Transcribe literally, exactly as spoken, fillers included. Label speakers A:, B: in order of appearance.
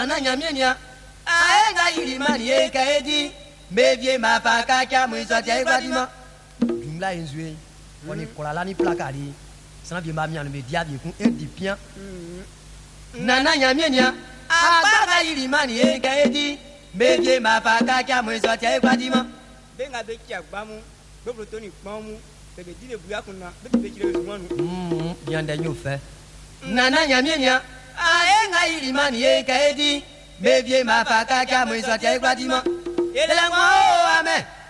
A: nana nyamenya aenga ilimani ekaedi mevie mapaka kya mwizo tia ekwadima jumla enzwe oni kolala ni plakari sans bien ma mianu me diabi kun un dipien nana nyamenya abaga ilimani ekaedi mevie mapaka kya mwizo tia ekwadima
B: benga beki agbamu beblo toni kpamu bebe dile buya kunna bebe beki le zumanu
A: mm bien danyo fait nana nyamenya aenga ilimani ekaedi mevie mapaka kya mwizo tia ekwadima ele ngo amen